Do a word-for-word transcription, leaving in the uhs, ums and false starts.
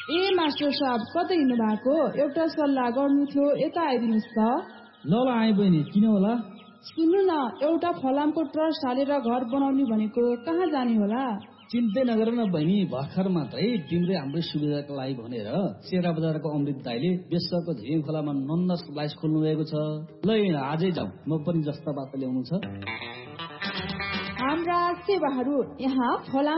ए master साहब कतै हिँड्नु भएको? एउटा सल्लाह गर्नु थियो, यता आइदिनुहोस् त। ल ल आए बहिनी, किन होला? सुन्नु न, एउटा फलामको ट्रस्ट हालेर घर बनाउने भनेको, कहाँ जाने होला? चिन्तै नगर न बहिनी, भर्खर मात्रै तिम्रै हाम्रै सुविधाको लागि भनेर सेरा बजारको अमृत दाइले बेसको झिङ खोलामा नन्द स्लाइस खोल्नु भएको छ। ल आजै जाऊ, म पनि जस्ता बात ल्याउनु छ। हाम्रा सेवाहरू यहाँ फलाम